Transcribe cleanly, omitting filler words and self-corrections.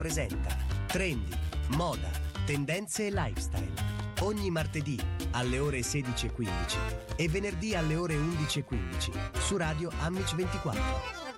presenta Trendi, moda, tendenze e lifestyle. Ogni martedì alle ore 16:15 e venerdì alle ore 11:15 su Radio Amici 24.